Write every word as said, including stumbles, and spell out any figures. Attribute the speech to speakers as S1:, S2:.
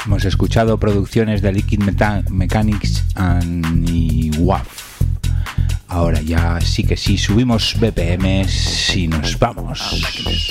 S1: Hemos escuchado producciones de Liquid Meta- Mechanics and y W A F. Ahora ya sí que sí, subimos B P Ms y nos vamos.